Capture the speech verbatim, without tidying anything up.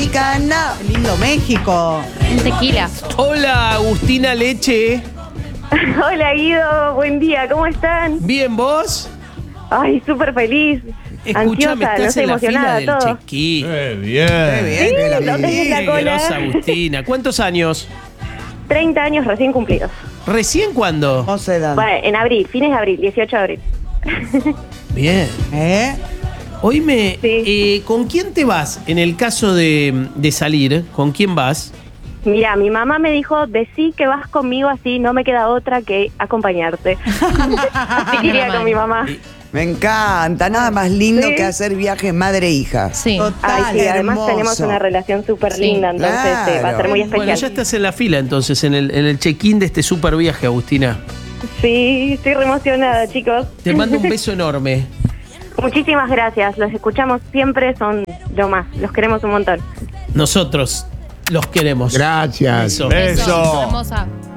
Mexicana. Lindo México. Un tequila. Hola, Agustina Leche. Hola Guido, buen día, ¿cómo están? ¿Bien vos? Ay, súper feliz, Escuchame, ansiosa, no estás sé, en la fila emocionada, del todo. check-in. Qué bien. Qué bien, que la Sí, ¿dónde vi. es la Qué cola? grosa, Agustina. ¿Cuántos años? treinta años recién cumplidos. ¿Recién cuándo? Hermosa edad. Bueno, en abril, fines de abril, dieciocho de abril. Bien. ¿Eh? Oíme, Sí. eh, ¿con quién te vas? En el caso de, de salir, ¿con quién vas? Mira, mi mamá me dijo, decí que vas conmigo así, no me queda otra que acompañarte. Así que iría con mi mamá. Me encanta. Nada más lindo Sí. que hacer viajes madre-hija. Sí. Total, Ay, sí, además hermoso. tenemos una relación súper Sí, linda, entonces eh, va a ser muy claro. especial. Bueno, ya estás en la fila entonces, en el, en el check-in de este super viaje, Agustina. Sí, estoy re emocionada, chicos. Te mando un beso enorme. Muchísimas gracias, los escuchamos siempre, son lo más, los queremos un montón. Nosotros los queremos. Gracias. Beso. Beso. Hermosa.